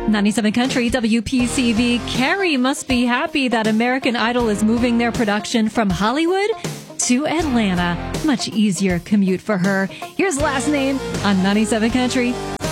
97 Country, WPCV. Carrie must be happy that American Idol is moving their production from Hollywood to Atlanta. Much easier commute for her. Here's Last Name on 97 Country.